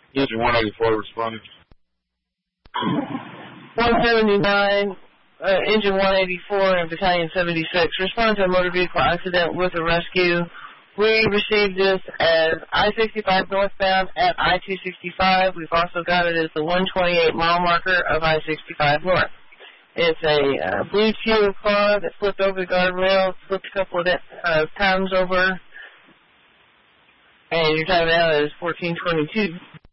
Engine 184 responding. 179, Engine 184 and Battalion 76. Respond to a motor vehicle accident with a rescue. We received this as I-65 northbound at I-265. We've also got it as the 128 mile marker of I-65 north. It's a blue Kia car that flipped over the guardrail, flipped a couple of times over, and your time now is 14:22.